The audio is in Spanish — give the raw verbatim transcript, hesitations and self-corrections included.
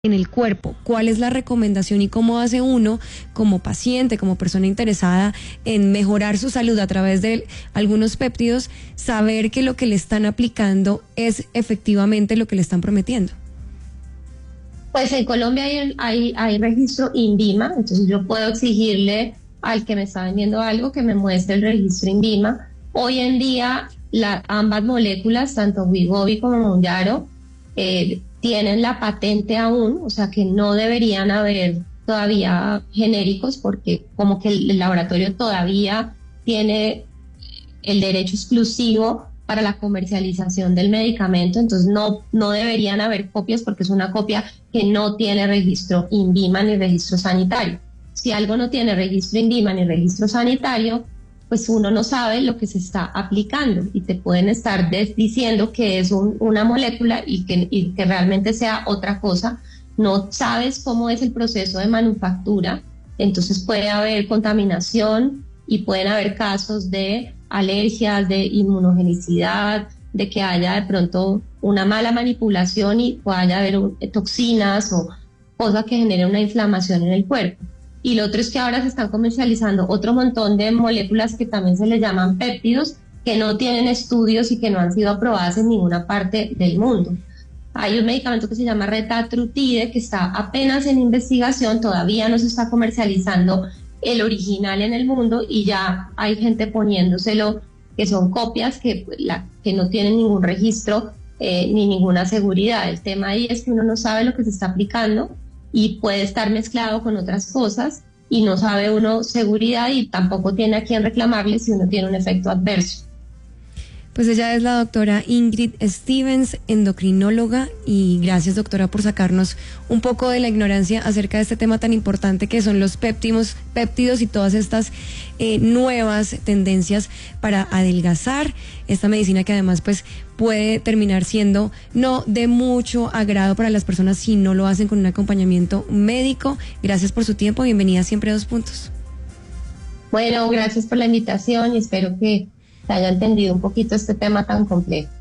en el cuerpo. ¿Cuál es la recomendación y cómo hace uno como paciente, como persona interesada en mejorar su salud a través de algunos péptidos, saber que lo que le están aplicando es efectivamente lo que le están prometiendo? Pues en Colombia hay, hay, hay registro INVIMA, entonces yo puedo exigirle al que me está vendiendo algo que me muestre el registro INVIMA. Hoy en día la, ambas moléculas, tanto Wegovy como Mounjaro, eh, tienen la patente aún, o sea que no deberían haber todavía genéricos porque como que el, el laboratorio todavía tiene el derecho exclusivo para la comercialización del medicamento, entonces no, no deberían haber copias porque es una copia que no tiene registro INVIMA ni registro sanitario. Si algo no tiene registro INVIMA ni registro sanitario, pues uno no sabe lo que se está aplicando y te pueden estar diciendo que es un, una molécula y que, y que realmente sea otra cosa. No sabes cómo es el proceso de manufactura, entonces puede haber contaminación y pueden haber casos de alergias, de inmunogenicidad, de que haya de pronto una mala manipulación y pueda haber un, toxinas o cosas que generen una inflamación en el cuerpo. Y lo otro es que ahora se están comercializando otro montón de moléculas que también se les llaman péptidos, que no tienen estudios y que no han sido aprobadas en ninguna parte del mundo. Hay un medicamento que se llama retatrutide, que está apenas en investigación, todavía no se está comercializando el original en el mundo y ya hay gente poniéndoselo, que son copias que, la, que no tienen ningún registro eh, ni ninguna seguridad. El tema ahí es que uno no sabe lo que se está aplicando y puede estar mezclado con otras cosas y no sabe uno seguridad y tampoco tiene a quién reclamarle si uno tiene un efecto adverso. Pues ella es la doctora Ingrid Stevens, endocrinóloga, y gracias, doctora, por sacarnos un poco de la ignorancia acerca de este tema tan importante que son los péptidos, péptidos y todas estas eh, nuevas tendencias para adelgazar, esta medicina que además pues puede terminar siendo no de mucho agrado para las personas si no lo hacen con un acompañamiento médico. Gracias por su tiempo, bienvenida siempre a Dos Puntos. Bueno, gracias por la invitación y espero que haya entendido un poquito este tema tan complejo.